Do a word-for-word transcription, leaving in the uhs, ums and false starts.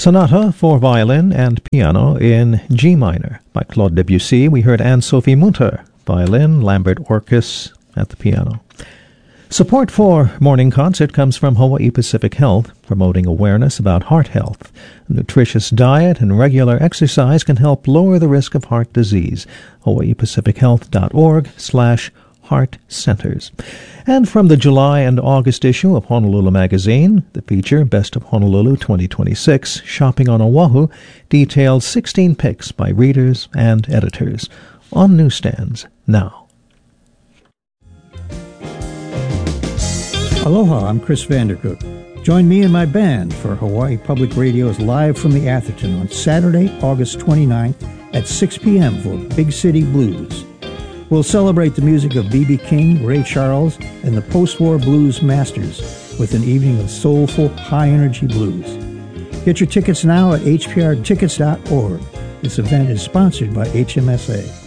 Sonata for Violin and Piano in G minor by Claude Debussy. We heard Anne-Sophie Mutter, violin, Lambert Orkis at the piano. Support for Morning Concert comes from Hawaii Pacific Health, promoting awareness about heart health. A nutritious diet and regular exercise can help lower the risk of heart disease. hawaii pacific health dot org slash heart centers. And from the July and August issue of Honolulu Magazine, the feature Best of Honolulu twenty twenty-six, Shopping on Oahu, details sixteen picks by readers and editors. On newsstands now. Aloha, I'm Chris Vandercook. Join me and my band for Hawaii Public Radio's Live from the Atherton on Saturday, August twenty-ninth at six p.m. for Big City Blues. We'll celebrate the music of B B King, Ray Charles, and the post-war blues masters with an evening of soulful, high-energy blues. Get your tickets now at h p r tickets dot org. This event is sponsored by H M S A.